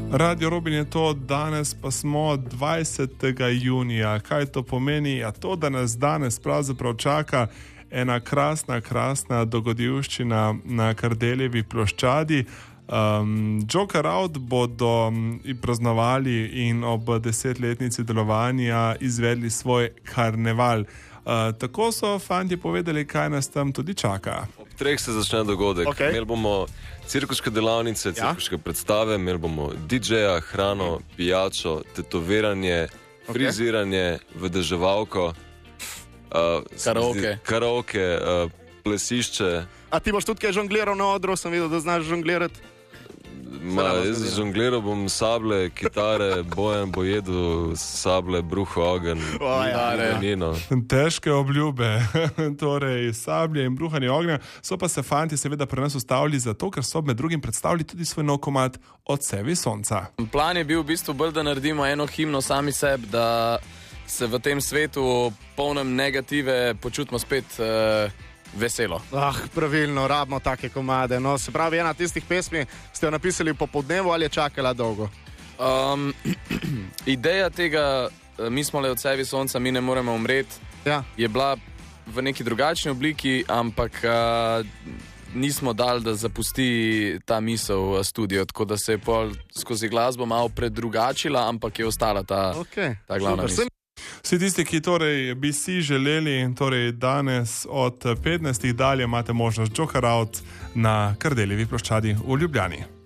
Radio Robin je to, danes pa smo 20. junija. Kaj to pomeni? Ja, to, da nas danes pravzaprav čaka ena krasna dogodivščina na Kardeljevi ploščadi. Joker Out bodo praznovali in ob 10-letnici delovanja izvedli svoj karneval. Tako so fantje povedali, kaj nas tam tudi čaka. Ob 3 se začne dogodek. Okay. Imeli bomo cirkuške delavnice, cirkuške predstave, imeli bomo DJ-ja, hrano, pijačo, tetoviranje, friziranje, vedeževalko, karaoke, plesišče. A ti boš tudi kaj žongliral na odru? Sem videl, da znaš žonglirati. Jaz žongliral bom sable, kitare, Bojan bo jedel sable, bruho, ogenj. Težke obljube, torej sablje in bruhanje ognja. So pa se fanti seveda pri nas ustavili zato, ker so med drugim predstavili tudi svoj nov komad Odsevi sonca. Plan je bil v bistvu bolj, da naredimo eno himno sami sebi, da se v tem svetu polnem negative počutimo spet veselo. Pravilno, rabimo take komade. No, se pravi, ena tistih pesmi ste jo napisali popoldnevu ali je čakala dolgo? Ideja tega, mi smo le Odsevi sonca, mi ne moremo umreti, je bila v neki drugačni obliki, ampak nismo dali, da zapusti ta misel v studio, tako da se je pol skozi glasbo malo predrugačila, ampak je ostala ta glavna misel. Vsi tisti, ki torej bi si želeli, torej danes od 15. dalje imate možnost Joker Out na Kardeljevi ploščadi v Ljubljani.